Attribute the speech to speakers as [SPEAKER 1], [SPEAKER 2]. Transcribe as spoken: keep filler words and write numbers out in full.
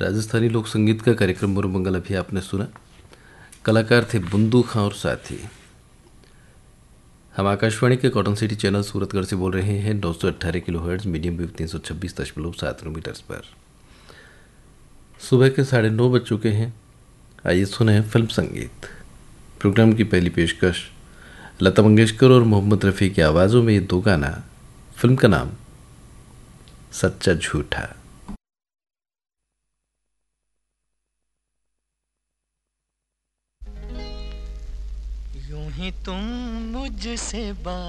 [SPEAKER 1] राजस्थानी लोक संगीत का कार्यक्रम मोरमंगल अभी आपने सुना। कलाकार थे बुंदू खां और साथी। हम आकाशवाणी के कॉटन सिटी चैनल सूरतगढ़ से बोल रहे हैं नौ सौ अट्ठारह किलो हर्ट्ज मीडियम वेव तीन सौ छब्बीस दशमलव सात मीटर्स पर। सुबह के साढ़े नौ बज चुके हैं। आइए सुने हैं फिल्म संगीत। प्रोग्राम की पहली पेशकश लता मंगेशकर और मोहम्मद रफ़ी की आवाज़ों में ये दो गाना। फिल्म का नाम सच्चा झूठा।
[SPEAKER 2] यूं ही तुम मुझसे बात